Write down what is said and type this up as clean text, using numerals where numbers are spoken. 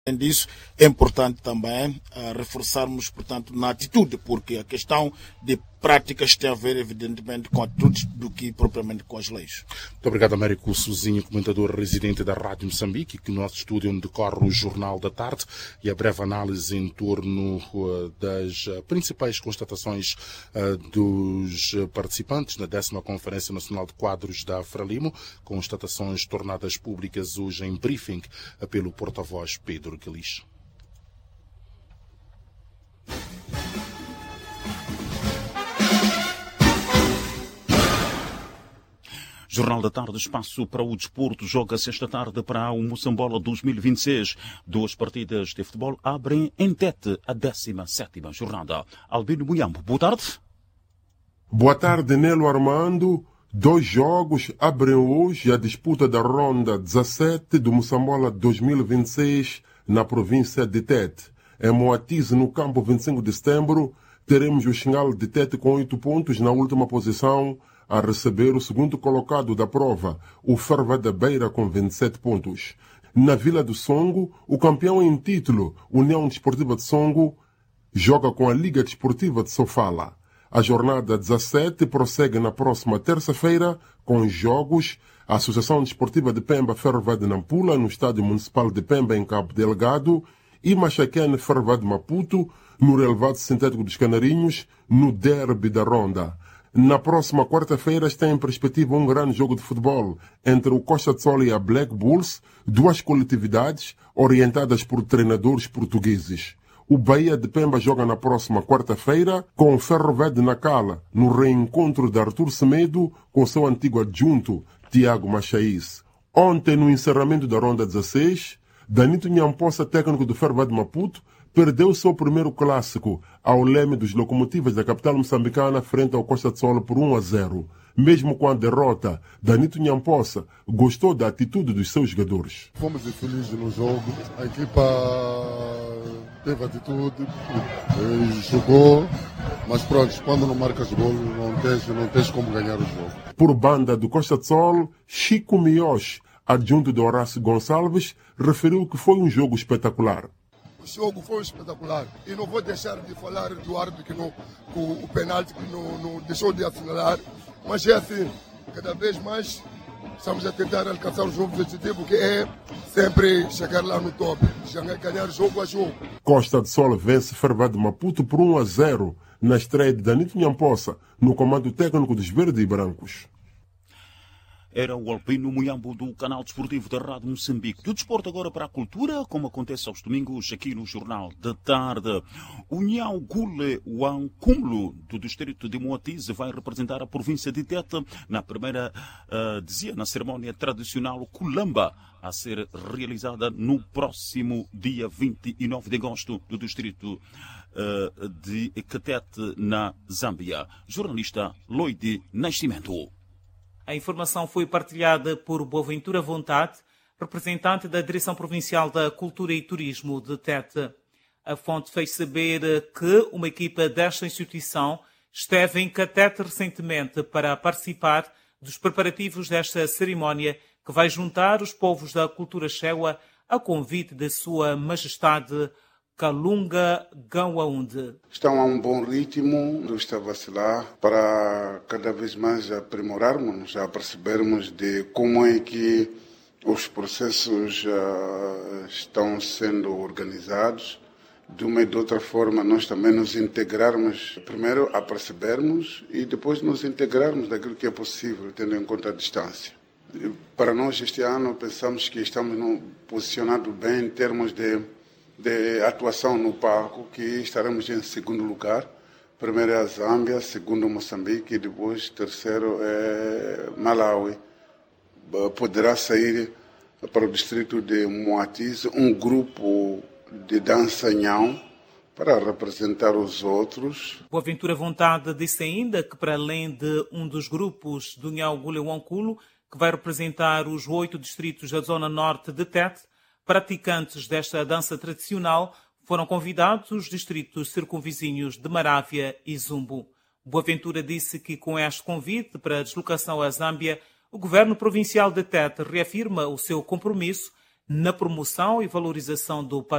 Além disso, é importante também reforçarmos, portanto, na atitude, porque a questão de práticas tem a ver, evidentemente, com atitudes do que propriamente com as leis. Muito obrigado, Américo Sozinho, comentador residente da Rádio Moçambique, que no nosso estúdio onde decorre o Jornal da Tarde e a breve análise em torno das principais constatações dos participantes na 10ª Conferência Nacional de Quadros da Frelimo, constatações tornadas públicas hoje em briefing pelo porta-voz Pedro Guelis. Jornal da Tarde, espaço para o desporto. Joga-se esta tarde para o Moçambola 2026. 2 partidas de futebol abrem em Tete a 17ª jornada. Albino Muyambo, boa tarde. Boa tarde, Nelo Armando. 2 jogos abrem hoje a disputa da ronda 17 do Moçambola 2026 na província de Tete. Em Moatize, no campo 25 de setembro, teremos o Xingal de Tete com 8 pontos na última posição, a receber o segundo colocado da prova, o Ferva da Beira, com 27 pontos. Na Vila do Songo, o campeão em título, União Desportiva de Songo, joga com a Liga Desportiva de Sofala. A jornada 17 prossegue na próxima terça-feira com jogos. A Associação Desportiva de Pemba Ferva de Nampula, no Estádio Municipal de Pemba, em Cabo Delgado, e Machaquene Ferva de Maputo, no relevado sintético dos Canarinhos, no derby da Ronda. Na próxima quarta-feira está em perspectiva um grande jogo de futebol entre o Costa de Sol e a Black Bulls, 2 coletividades orientadas por treinadores portugueses. O Bahia de Pemba joga na próxima quarta-feira com o Ferrové de Nacala, no reencontro de Artur Semedo com seu antigo adjunto, Tiago Machaís. Ontem, no encerramento da Ronda 16, Danito Nhamposa, técnico do Ferrové de Maputo, perdeu seu primeiro clássico ao leme dos Locomotivas da capital moçambicana frente ao Costa de Sol por 1-0. Mesmo com a derrota, Danito Nhamposa gostou da atitude dos seus jogadores. Fomos infelizes no jogo, a equipa teve atitude, jogou, mas pronto, quando não marcas gol não tens como ganhar o jogo. Por banda do Costa de Sol, Chico Mios, adjunto de Horácio Gonçalves, referiu que foi um jogo espetacular. O jogo foi espetacular e não vou deixar de falar do árbitro que o penalti que não deixou de assinalar, mas é assim, cada vez mais estamos a tentar alcançar o jogo objetivo, que é sempre chegar lá no top, ganhar jogo a jogo. Costa de Sol vence Ferva de Maputo por 1-0 na estreia de Danito Nhamposa no comando técnico dos Verdes e Brancos. Era o Albino Muyambo do canal desportivo da Rádio Moçambique. Do desporto agora para a cultura, como acontece aos domingos aqui no Jornal da Tarde. O Nhaugule Wancumlo, do distrito de Moatize, vai representar a província de Tete na primeira, na cerimónia tradicional Kulamba, a ser realizada no próximo dia 29 de agosto do distrito de Katete, na Zâmbia. Jornalista Loide Nascimento. A informação foi partilhada por Boaventura Vontade, representante da Direção Provincial da Cultura e Turismo de Tete. A fonte fez saber que uma equipa desta instituição esteve em Katete recentemente para participar dos preparativos desta cerimónia que vai juntar os povos da cultura chewa a convite de Sua Majestade Kalunga Gawaunde. Estão a um bom ritmo, não está a vacilar, para cada vez mais aprimorarmos, a percebermos de como é que os processos estão sendo organizados. De uma e de outra forma, nós também nos integrarmos, primeiro a percebermos e depois nos integrarmos daquilo que é possível, tendo em conta a distância. Para nós, este ano, pensamos que estamos posicionados bem em termos de atuação no palco, que estaremos em segundo lugar. Primeiro é a Zâmbia, segundo Moçambique e depois terceiro é Malawi. Poderá sair para o distrito de Moatize um grupo de dança nhão para representar os outros. Boaventura Vontade disse ainda que, para além de um dos grupos do Nhaugule Wankulo, que vai representar os 8 distritos da zona norte de Tete, praticantes desta dança tradicional foram convidados os distritos circunvizinhos de Marávia e Zumbo. Boaventura disse que, com este convite para a deslocação à Zâmbia, o governo provincial de Tete reafirma o seu compromisso na promoção e valorização do patrimônio